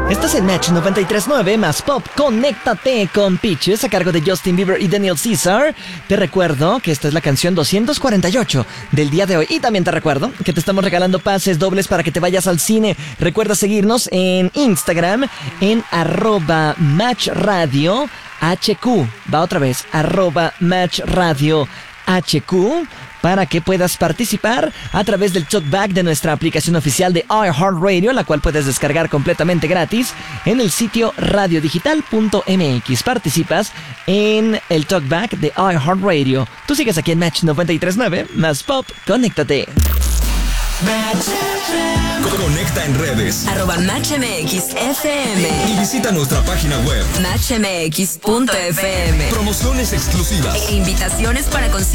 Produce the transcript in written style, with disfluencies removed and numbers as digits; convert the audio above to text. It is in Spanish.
Estás en Match 93.9 más Pop. Conéctate con Peaches a cargo de Justin Bieber y Daniel Caesar. Te recuerdo que esta es la canción 248 del día de hoy. Y también te recuerdo que te estamos regalando pases dobles para que te vayas al cine. Recuerda seguirnos en Instagram en @matchradio HQ. Va otra vez, @matchradio HQ. Para que puedas participar a través del talkback de nuestra aplicación oficial de iHeartRadio, la cual puedes descargar completamente gratis en el sitio radiodigital.mx. Participas en el talkback de iHeartRadio. Tú sigues aquí en Match 93.9 más Pop. Conéctate. Conecta en redes @MatchMXFM y visita nuestra página web MatchMX.fm. Promociones exclusivas E invitaciones para conciertos